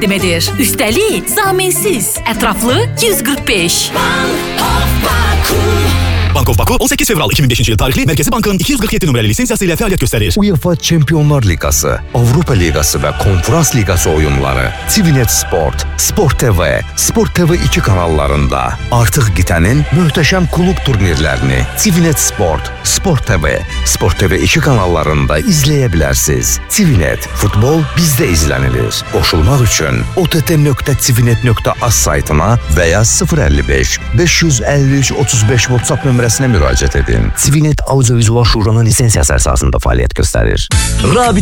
təqdim edir. Üstəlik, zaminsiz, ətraflı 145. Bank of Baku 18 fevral 2005 yıl tarihli Merkezi Bank'ın 247 numaralı lisensiyası ile faaliyet gösterir. UEFA Çempionlar Ligası, Avrupa Ligası ve Konferans Ligası oyunları TVNet Sport, Sport TV, Sport TV 2 kanallarında. Artıq qitənin möhtəşəm klub turnirlərini TVNet Sport, Sport TV, Sport TV 2 kanallarında izləyə bilərsiniz. TVNet, futbol bizdə izlənilir. Qoşulmaq üçün ott.tvnet.az saytına və ya 055 553 35 WhatsApp nömrəsinə müraciət edin. TVNet Audiovizual Şuranın lisensiyası əsasında fəaliyyət göstərir. Rabitə